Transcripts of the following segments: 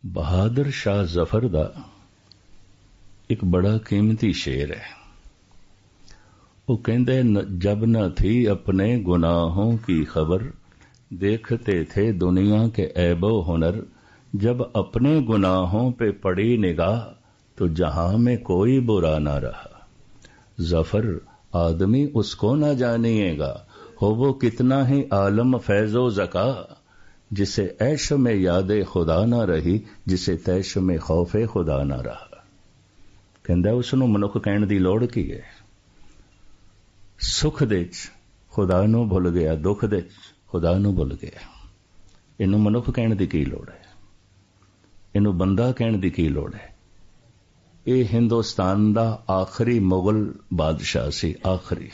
बहादुर शाह जफर का एक बड़ा कीमती शेर है। वो कहते जब न थी अपने गुनाहों की खबर, देखते थे दुनिया के ऐबो हुनर। जब अपने गुनाहों पे पड़ी निगाह, तो जहां में कोई बुरा ना रहा। जफर आदमी उसको ना जानिएगा, हो वो कितना ही आलम फैजो जका। जिसे ऐश में यादे खुदा ना रही, जिसे तैश में खौफे खुदा ना रहा। कहंदा उसनूं मनुख कहण दी लोड़ की है। सुख दे खुदा नूं भुल गया, दुख दे खुदा नूं भुल गया। इनू मनुख कहण दी की लोड़ है, इनू बंदा कहण दी की लोड़ है। ये हिंदुस्तान दा आखिरी मुगल बादशाह सी, आखिरी,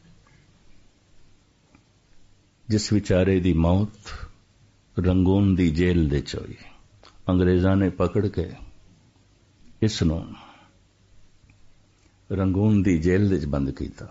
जिस विचारे दी मौत रंगून दी जेल दे च होई। अंग्रेजां ने पकड़ के इसनूं रंगून दी जेल दे च बंद कीता।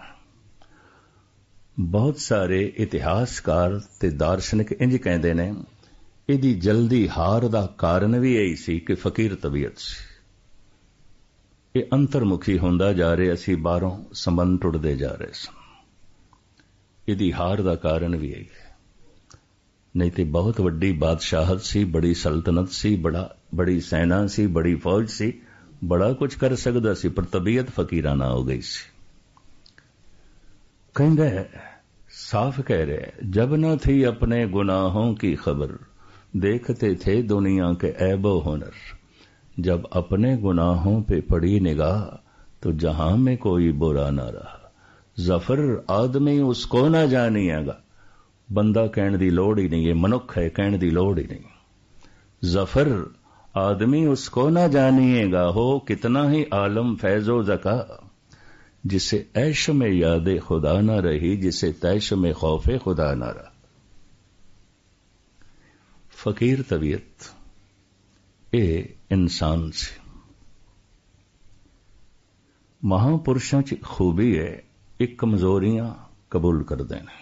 बहुत सारे इतिहासकार ते दार्शनिक इंज कहंदे ने इहदी जल्दी हार दा कारण भी यही सी कि फकीर तबीयत सी। ये अंतर्मुखी होंदा जा रहा सी, बाहरों संबंध टुटदे जा रहे सन। इहदी हार दा कारण भी यही है। नहीं तो बहुत वड्डी बादशाहत सी, बड़ी सल्तनत सी, बड़ी सेना सी, बड़ी फौज सी, बड़ा कुछ कर सकदा सी, पर तबीयत फकीराना हो गई सी। कहंदा साफ कह रहे जब न थी अपने गुनाहों की खबर, देखते थे दुनिया के ऐबो हुनर। जब अपने गुनाहों पे पड़ी निगाह, तो जहां में कोई बुरा ना रहा। जफर आदमी उसको ना जानिएगा, बंदा कहण दी लोड़ ही नहीं है, मनुख है कहण दी लोड़ ही नहीं। जफर आदमी उसको ना जानिएगा, हो कितना ही आलम फैजो जका। जिसे ऐश में यादे खुदा ना रही, जिसे तैश में खौफे खुदा ना रहा। फकीर तबीयत ये इंसान से महापुरुषों की खूबी है, एक कमजोरियां कबूल कर देना,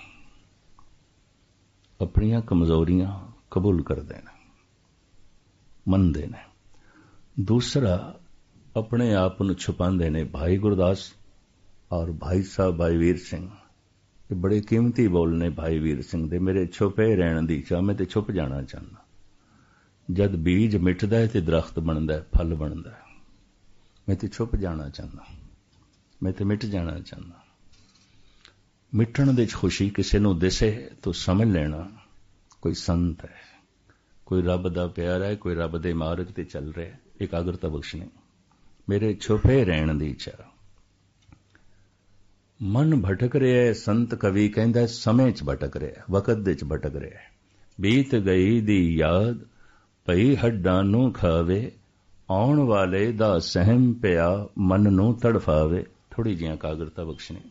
अपनियां कमजोरियां कबूल कर देना, मन देना। दूसरा अपने आप को छुपांदे ने। भाई गुरदास और भाई साहब भाई वीर सिंह ये बड़े कीमती बोल ने। भाई वीर सिंह दे मेरे छुपे रहने दी चाह, मैं ते छुप जाना चाहना। जद बीज मिटदा है ते दरख्त बनदा है, फल बनदा है। मैं ते छुप जाना चाहना, मैं ते मिट जाना चाहना। मिटण दे खुशी किसी नूं दिसे तो समझ लेना कोई संत है, कोई रब दा प्यारा है, कोई रब दे मार्ग ते चल रहा है। एकाग्रता बख्शनी। मेरे छुपे रहण दी चाह। मन भटक रहा है, संत कवि कहंदा समय च भटक रहा है, वकत दे च भटक रहा है। बीत गई दी याद पई हड्डां नूं खावे, आउण वाले दा सहम पिया मन नूं तड़फावे। थोड़ी जी एकाग्रता बख्शनी।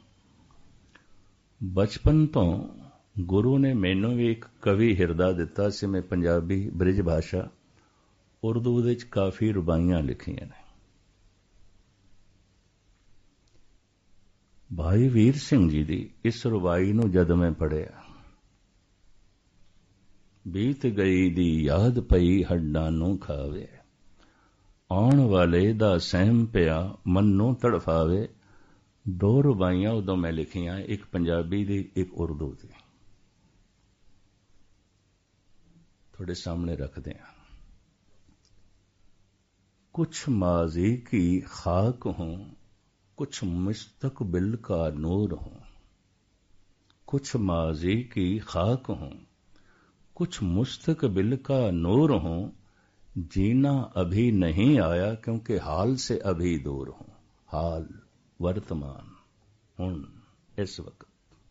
बचपन तो गुरु ने मैनू भी एक कवि हिरदा दिता सी। मैं पंजाबी ब्रिज भाषा उर्दू दे च काफी रुबाइयां लिखियां ने। भाई वीर सिंह जी दी इस रुबाई नूं जद मैं पढ़िया, बीत गई दी याद पई हड्डां नूं खावे, आउण वाले दा सहम पिया मन नूं तड़फावे। दो रुबाइयां उदों मैं लिखियां, एक पंजाबी दी एक उर्दू दी। थोड़े सामने रखते हैं। कुछ माजी की खाक हूं, कुछ मुस्तकबिल का नूर हूं। कुछ माजी की खाक हूं, कुछ मुस्तकबिल का नूर हूं। जीना अभी नहीं आया क्योंकि हाल से अभी दूर हूं। हाल वर्तमान हुण इस वक्त।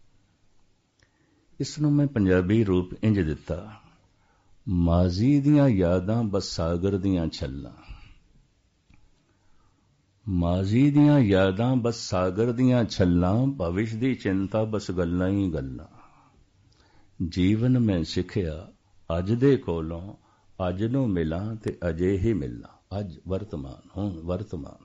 इसनूं मैं पंजाबी रूप इंज दिता, माजी दियां यादां बस सागर दियां छल्लां। माजी दियां यादां बस सागर दियां छल्लां, भविष्य दी चिंता बस गल्लां ही गल्लां। जीवन में सिखिया अज दे कोलों, अज नूं मिलां ते अजे ही मिलां। अज वर्तमान हुण वर्तमान।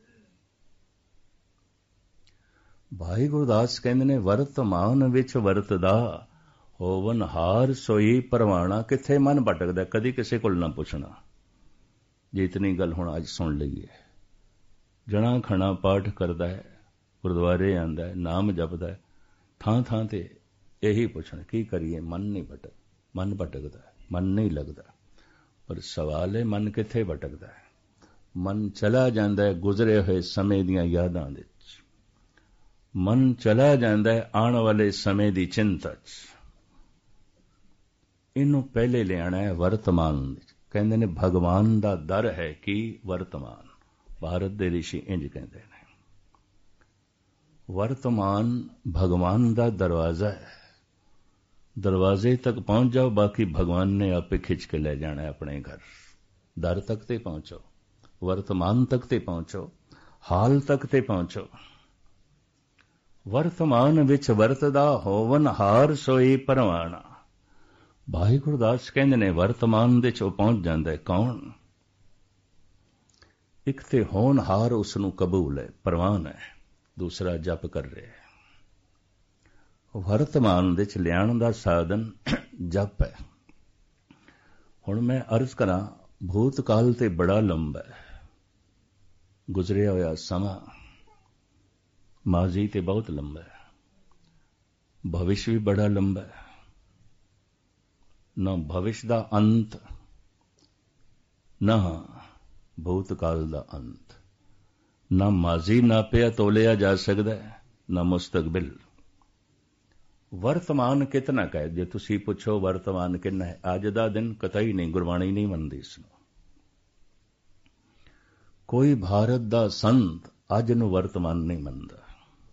भाई गुरदास कहंदे ने वर्तमान विच वरतदा, होवन हार सोई परवाना। किथे मन भटकदा, कदी किसे कोल ना पुछना। जे इतनी गल हुण अज सुन लईए। जणा खणा पाठ करदा है, गुरुद्वारे आंदा है, नाम जपदा है, थां थां ते यही पुछण की करिए, मन नहीं मन भटकदा है, मन नहीं लगदा। पर सवाल है मन कित्थे भटकदा है? मन चला जांदा है गुजरे होए समय दीआं यादां दे विच, मन चला जांदा है आण वाले समय दी चिंता च। इनू पहले लियाना है वर्तमान। कहंदे ने भगवान दा दर है कि वर्तमान। भारत दे ऋषि इंज कहंदे ने वर्तमान भगवान दा दरवाजा है। दरवाजे तक पहुंच जाओ, बाकी भगवान ने आपे खिंच के ले जाना है अपने घर। दर तक ते पहुंचो, वर्तमान तक ते पहुंचो, हाल तक ते पहुंचो। वर्तमान विच वरतदा होवन हार सोई परवाना। भाई गुरदास कहंदे ने वर्तमान दे चो पहुंच जांदा है कौन? एक ते होनहार उसनू कबूल है, परवान है, दूसरा जप कर रहे है। वर्तमान दे च लियाण दा साधन जप है। हुण मैं अर्ज करा, भूतकाल ते बड़ा लंबा है, गुजरिया होया समा माजी ते बहुत लंबा है, भविष्य भी बड़ा लंबा है। न भविष्य दा अंत, न भूतकाल दा अंत। न माजी नापिया तोलिया जा सकदा है, न मुस्तकबिल। वर्तमान कितना कहे? जे तुसी पुछो वर्तमान कितना है, अज दा दिन कतई नहीं, गुरबाणी नहीं मनदी इसनूं। कोई भारत दा संत अज नूं वर्तमान नहीं मनदा,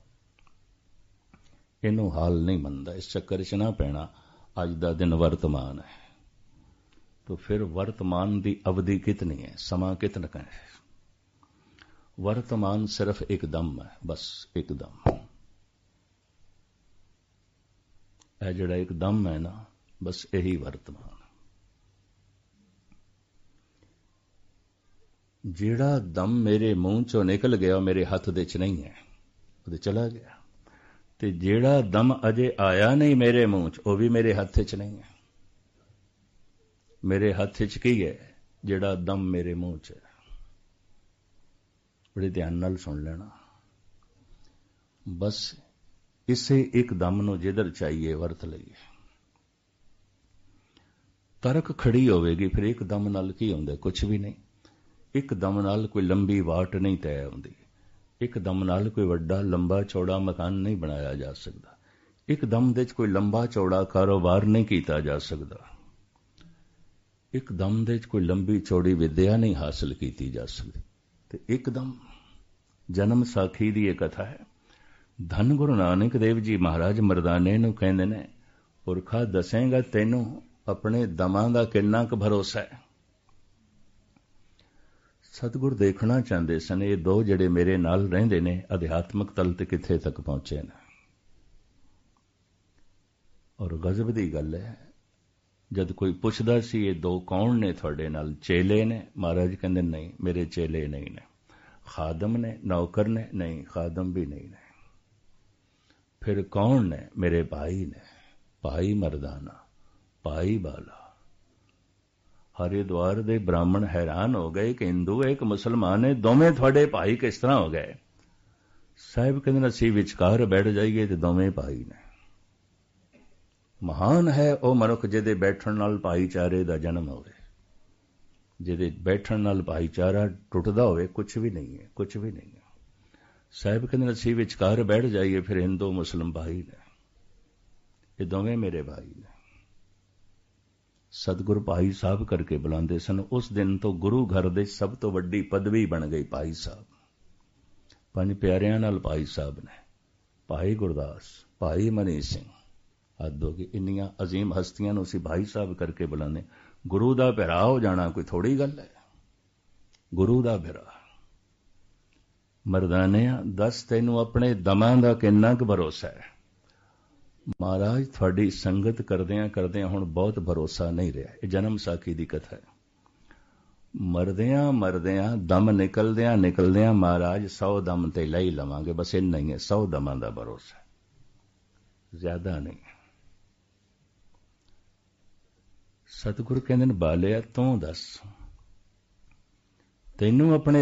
इनू हाल नहीं मनदा। इस चक्कर च ना पैना अज दा दिन वर्तमान है। तो फिर वर्तमान दी अवधि कितनी है, समा कितना का है? वर्तमान सिर्फ एक दम है, बस एक दम। यह जड़ा एक दम है ना, बस यही वर्तमान। जेड़ा दम मेरे मुंह चों निकल गया मेरे हथ दे च नहीं है, वो चला गया। ते जेड़ा दम अजे आया नहीं मेरे मुंह च, वो भी मेरे हथ च नहीं है। मेरे हथ च की है? जेड़ा दम मेरे मुंह च है। बड़े ध्यान नाल सुन लेना। बस इसे एक दम नूं जिधर चाहिए वरत लईए। तरक खड़ी होवेगी, फिर एक दम नाल की हुंदा? कुछ भी नहीं। एक दम नाल कोई लंबी वाट नहीं तय होंदी। एक दम नाल कोई वड्डा लंबा चौड़ा मकान नहीं बनाया जा सकता। एक दम दे कोई लंबा चौड़ा कारोबार नहीं किया जा सकता। एक दम दे कोई लंबी चौड़ी विद्या नहीं हासिल की जा सकती। तो एकदम जन्म साखी दी एक कथा है। धन गुरु नानक देव जी महाराज मरदाने नूं कहंदे ने, पुरखा दसेगा तैनूं अपने दमां दा किन्ना क भरोसा है। सतगुर देखना चाहते सन ये दो जड़े मेरे नाल रहिंदे ने अध्यात्मक तल ते किथे तक पहुंचे ने। और गजब दी गल है, जद कोई पुछदा सी ये दो कौन ने तुहाडे नाल? चेले ने? महाराज कहंदे नहीं, मेरे चेले नहीं ने। खादम ने? नौकर ने? नहीं, खादम भी नहीं ने। फिर कौन ने? मेरे भाई ने, भाई मरदाना, भाई बाला। हरिद्वार दे ब्राह्मण हैरान हो गए कि हिंदू एक मुसलमान है, दोवें थोड़े भाई किस तरह हो गए? साहिब कहंदे असीं विचकार बैठ जाइए तो दोवें भाई ने। महान है वह मनुख जिहदे बैठण नाल भाईचारे दा जन्म होवे। जिहदे बैठण नाल भाईचारा टुटदा होवे कुछ भी नहीं है, कुछ भी नहीं है। साहिब कहंदे असीं विचकार बैठ जाइए, फिर हिंदू मुस्लिम भाई ने, ये दोवें मेरे भाई ने। सतगुरु भाई साहब करके बुलाते सन। उस दिन तो गुरु घर दे सब तो वड्डी पदवी बन गई भाई साहब। पंज प्यारियां नाल भाई साहब ने, भाई गुरदास, भाई मनी सिंह, हद हो गई। इन्नियां अजीम हस्तियां नूं असीं भाई साहब करके बुलाने। गुरु दा भरा हो जाना कोई थोड़ी गल है। गुरु दा भरा। मरदानिया दस तैनूं अपने दमां दा किन्ना क भरोसा है? महाराज थोड़ी संगत करदियां करदियां हुण बहुत भरोसा नहीं रहा। यह जन्म साखी दी कथा है। मरदियां मरदियां दम निकलदियां निकलदियां महाराज 100 दम ते ले ही लवांगे, बस इन्ना ही है। 100 दमां दा भरोसा, ज्यादा नहीं। सतगुरु कहंदे ने बालिया तूं दस ਤੈਨੂੰ ਆਪਣੇ